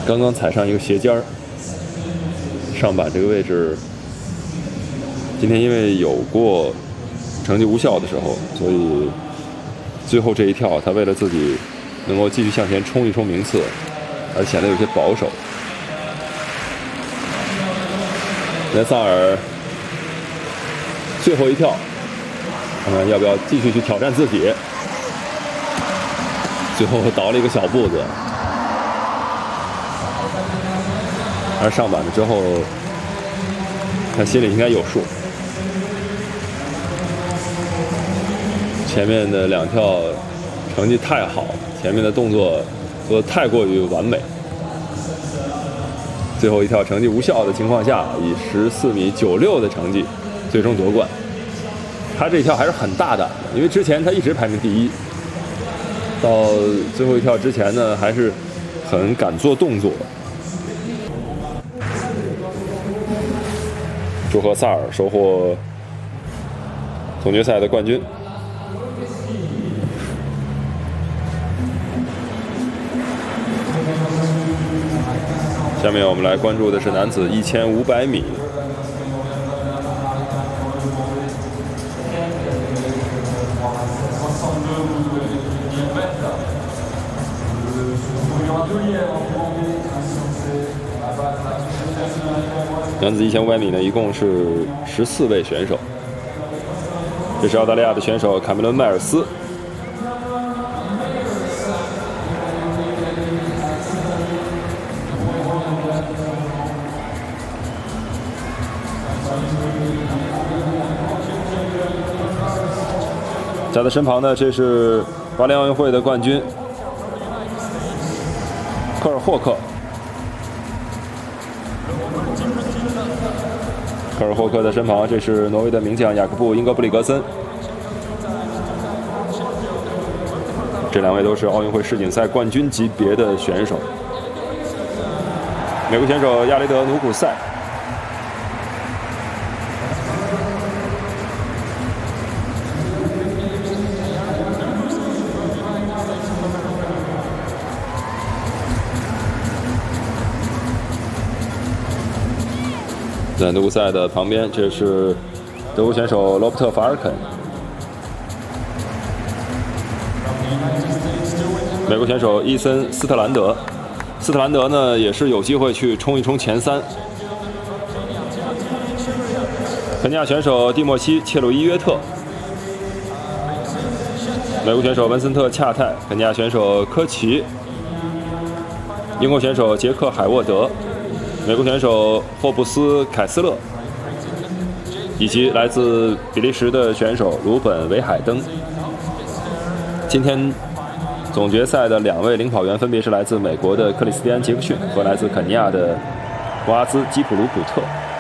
刚刚踩上一个斜尖儿，上板这个位置，今天因为有过成绩无效的时候，所以最后这一跳，他为了自己能够继续向前冲一冲名次，而显得有些保守。莱萨尔最后一跳，看看要不要继续去挑战自己。最后倒了一个小步子，而上板了之后，他心里应该有数。前面的2跳成绩太好，前面的动作做得太过于完美。最后一跳成绩无效的情况下，以14.96米的成绩最终夺冠。他这一跳还是很大胆的，因为之前他一直排名第1，到最后一跳之前呢，还是很敢做动作。祝贺萨尔收获总决赛的冠军。下面我们来关注的是男子1500米。男子1500米呢，一共是14位选手。这是澳大利亚的选手卡梅伦·迈尔斯。在他身旁呢，这是巴黎奥运会的冠军科尔霍克。科尔霍克的身旁，这是挪威的名将雅各布·英格布里格森。这2位都是奥运会世锦赛冠军级别的选手。美国选手亚雷德·努古塞。在努古塞的旁边，这是德国选手罗伯特·法尔肯。美国选手伊森·斯特兰德。斯特兰德呢，也是有机会去冲一冲前3。肯尼亚选手蒂莫西·切鲁伊约特。美国选手文森特·恰泰。肯尼亚选手科奇。英国选手杰克·海沃德。美国选手霍布斯·凯斯勒，以及来自比利时的选手鲁本·维海登。今天总决赛的2位领跑员分别是来自美国的克里斯蒂安·杰克逊和来自肯尼亚的博阿兹·基普鲁古特。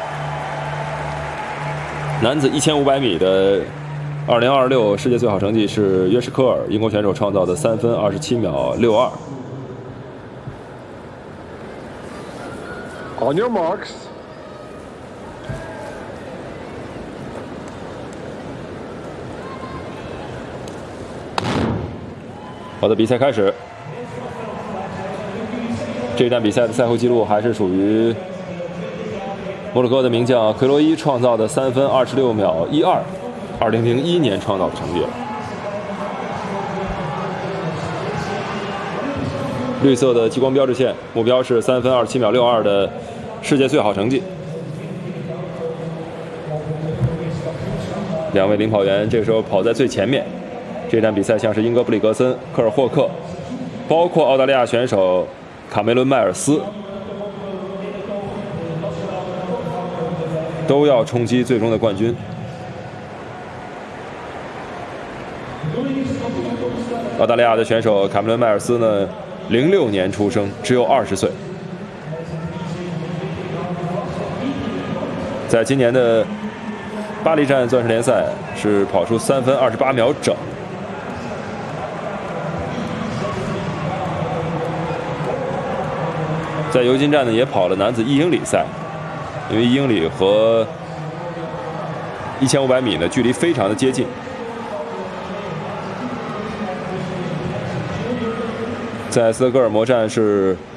男子1500米的2026世界最好成绩是约什科尔，英国选手创造的3分27秒62。 On your marks. 好的，比赛开始。这一站比赛的赛后记录还是属于摩洛哥的名将奎罗伊创造的3分26秒12，2001年创造的成绩了。绿色的激光标志线，目标是3分27秒62的世界最好成绩。2位领跑员这个时候跑在最前面。这站比赛像是英格布里格森、科尔霍克，包括澳大利亚选手卡梅伦·迈尔斯，都要冲击最终的冠军。澳大利亚的选手卡梅伦·迈尔斯呢，06年出生，只有20岁。在今年的巴黎站钻石联赛是跑出3分28秒整。在尤金站呢也跑了男子1英里赛，因为1英里和1500米呢距离非常的接近。在斯德哥尔摩站是